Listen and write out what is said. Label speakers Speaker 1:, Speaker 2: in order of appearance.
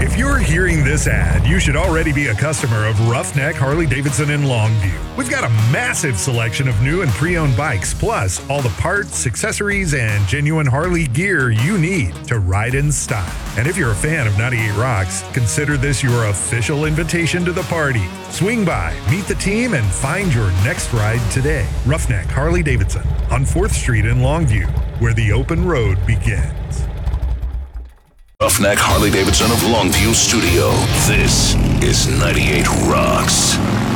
Speaker 1: If you're hearing this ad, you should already be a customer of Roughneck Harley-Davidson in Longview. We've got a massive selection of new and pre-owned bikes, plus all the parts, accessories, and genuine Harley gear you need to ride in style. And if you're a fan of 98 Rocks, consider this your official invitation to the party. Swing by, meet the team, and find your next ride today. Roughneck Harley-Davidson on 4th Street in Longview, where the open road begins.
Speaker 2: Roughneck Harley-Davidson of Longview Studio. This is 98 Rocks.